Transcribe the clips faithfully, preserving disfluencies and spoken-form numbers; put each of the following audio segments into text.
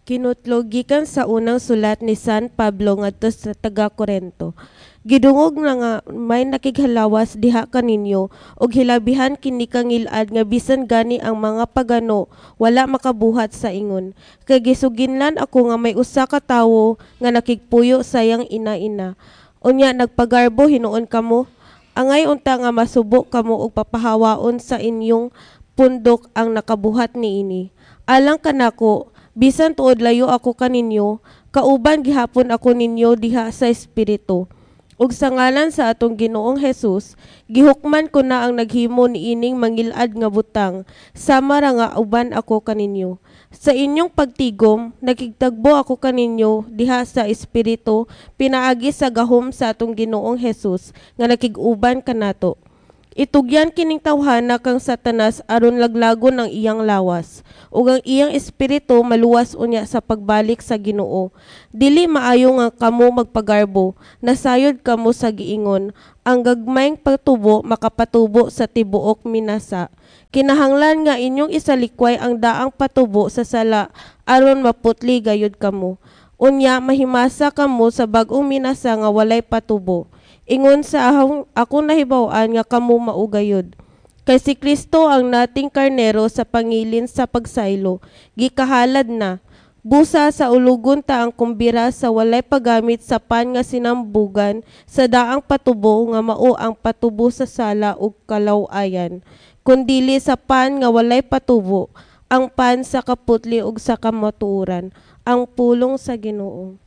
Kinutlog gikan sa unang sulat ni San Pablo ngadto sa taga-Korento. Gidungog na nga may nakighalawas diha kaninyo og hilabihan kini kangil-ad nga bisan gani ang mga pagano wala makabuhat sa ingon. Kay gisuginlan ako nga may usa ka tawo nga nakigpuyo sayang ina-ina. Unya nagpagarbo hinuon kamo. Angay unta nga masubo kamo og papahawaon sa inyong pundok ang nakabuhat niini. Alang kanako bisan tuod layo ako kaninyo, kauban gihapon ako ninyo diha sa espiritu. Ug sa ngalan sa atong Ginoong Hesus, gihukman ko na ang naghimo niining mangilad nga butang, sama ra nga uban ako kaninyo. Sa inyong pagtigom, nakigtagbo ako kaninyo diha sa espiritu, pinaagi sa gahom sa atong Ginoong Hesus nga nakig-uban kanato. Itugyan kining tawhana kang Satanas aron laglagon ang iyang lawas, ug ang iyang espiritu maluwas unya sa pagbalik sa Ginoo. Dili maayo nga kamo magpagarbo, nasayod kamo sa giingon, ang gagmayng pagtubo makapatubo sa tibuok minasa. Kinahanglan nga inyong isalikway ang daang patubo sa sala aron maputli gayud kamo. Unya mahimasa kamo sa bag-ong minasa nga walay patubo. Ingon sa ahong, ako nahibaw-an nga kamo maugayod. Kay si Kristo ang nating karnero sa pangilin sa pagsaylo, gikahalad na. Busa sa ulugon ta ang kumbira sa walay paggamit sa pan nga sinambugan, sa daang patubo nga mao ang patubo sa sala ug kalaw-ayan. Kundili sa pan nga walay patubo, ang pan sa kaputli ug sa kamatuoran, ang pulong sa Ginoo.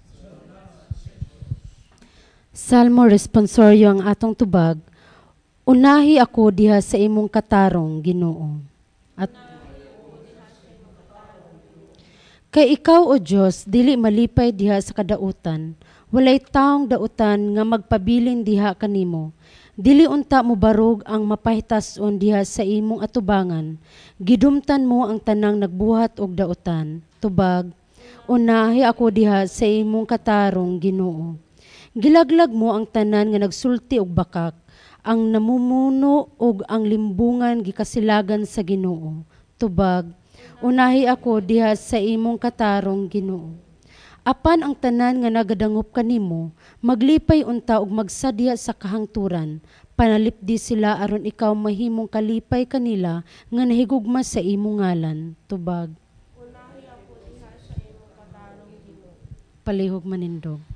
Salmo responsoryo ang atong tubag. Unahi ako diha sa imong katarong, Ginoo. At kay ikaw o Dios dili malipay diha sa kadautan. Walay taong dautan nga magpabilin diha kanimo. Dili unta mo barog ang mapahitas-on diha sa imong atubangan. Gidumtan mo ang tanang nagbuhat og dautan. Tubag, unahi ako diha sa imong katarong, Ginoo. Gilaglag mo ang tanan nga nagsulti og bakak, ang namumuno ug ang limbungan gikasilagan sa Ginoo. Tubag, unahi ako diha sa imong katarong, Ginoo. Apan ang tanan nga nagadangop kanimo, maglipay unta ug magsadya sa kahangturan. Panalipdi sila aron ikaw mahimong kalipay kanila nga nahigugma sa imong ngalan. Tubag, unahi ako diha sa imong katarong, Ginoo. Palihog manindog.